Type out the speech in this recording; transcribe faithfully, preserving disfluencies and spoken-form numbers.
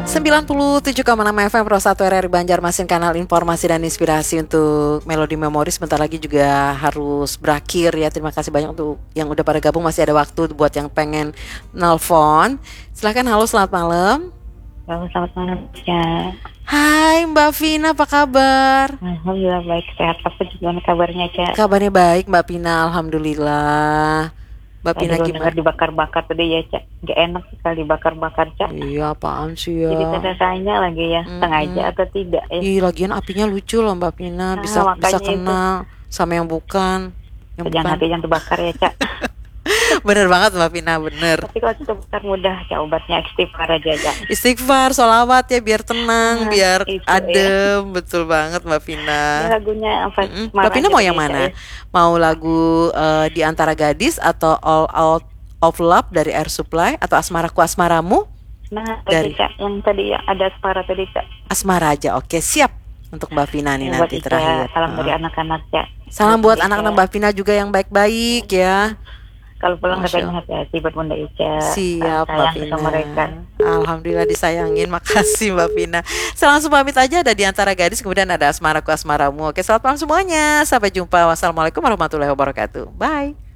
sembilan puluh tujuh koma enam F M Pro satu R R I Banjarmasin, kanal informasi dan inspirasi untuk Melodi Memori. Sebentar lagi juga harus berakhir ya. Terima kasih banyak untuk yang udah pada gabung. Masih ada waktu buat yang pengen nelpon. Silahkan. Halo, selamat malam. Halo, selamat malam ya. Hai Mbak Vina, apa kabar? Alhamdulillah baik, sehat. Apa gimana kabarnya, Ca? Kabarnya baik Mbak Vina, alhamdulillah. Mbak Pina Aduh, gimana? dengar dibakar-bakar tadi ya, Cak. Gak enak sekali bakar-bakar, Cak. Iya, apaan sih ya? Jadi tanda tanya lagi ya, Mm-mm. sengaja atau tidak ya? Ih, lagian apinya lucu loh Mbak Pina, Nah, bisa bisa makanya kenal sama yang bukan. Yang Jangan bukan. hati jangan terbakar ya, Cak. Bener banget Mbak Pina, bener. Tapi kalau terbakar mudah, Cak, obatnya istighfar aja, Cak. Istighfar, sholawat ya, biar tenang, Nah, biar itu, adem, betul banget Mbak Pina. Ini lagunya apa? Mm-mm. Marah Mbak Pina aja mau deh, yang Cak, mana? ya. Mau lagu eh, Di Antara Gadis atau All Out of Love dari Air Supply, atau Asmaraku Asmaramu Nah, dari dari Cak, yang tadi ya, ada Aspara tadi, Cak. Asmara aja? Oke, siap untuk Mbak Vina nih Yang buat nanti Ica, terakhir. salam dari Heeh. anak-anak, Cak. Salam buat Ica. anak-anak Mbak Vina juga yang baik-baik ya. Kalau pulang Masya katanya hati-hati buat Bunda Ica. Siap Mbak Sayang Vina. sama mereka. Alhamdulillah disayangin. Makasih Mbak Vina. Saya langsung pamit aja. Ada Di Antara Gadis, kemudian ada Asmaraku Asmaramu. Oke, selamat malam semuanya. Sampai jumpa. Wassalamualaikum warahmatullahi wabarakatuh. Bye.